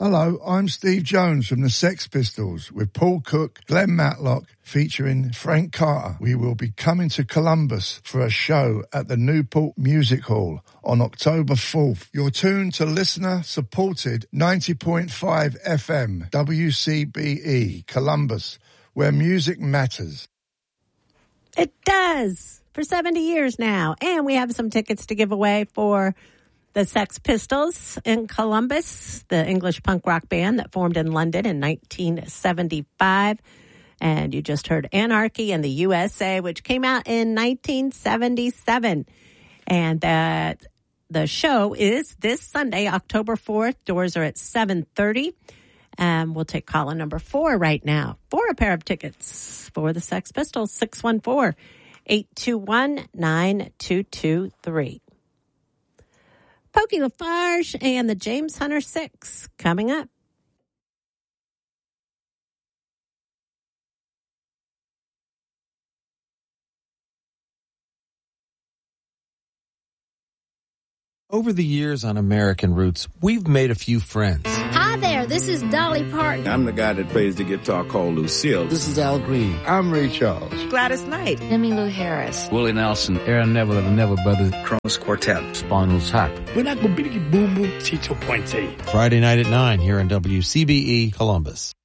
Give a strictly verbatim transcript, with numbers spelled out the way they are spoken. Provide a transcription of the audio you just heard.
Hello, I'm Steve Jones from the Sex Pistols with Paul Cook, Glenn Matlock, featuring Frank Carter. We will be coming to Columbus for a show at the Newport Music Hall on October fourth. You're tuned to listener-supported ninety point five F M W C B E Columbus, where music matters. It does, for seventy years now. And we have some tickets to give away for the Sex Pistols in Columbus, the English punk rock band that formed in London in nineteen seventy-five. And you just heard Anarchy in the U S A, which came out in nineteen seventy-seven. And that the show is this Sunday, October fourth. Doors are at seven thirty. And we'll take caller number four right now for a pair of tickets for the Sex Pistols, six one four, eight two one, nine two two three. Pokey Lafarge and the James Hunter Six coming up. Over the years on American Roots, we've made a few friends. Hi there, this is Dolly Parton. I'm the guy that plays the guitar called Lucille. This is Al Green. I'm Ray Charles. Gladys Knight. Emmylou Harris. Willie Nelson. Aaron Neville of the Neville Brothers. Kronos Quartet. Spinal Tap. Boom Boom Tito Puente. Friday night at nine here on W C B E Columbus.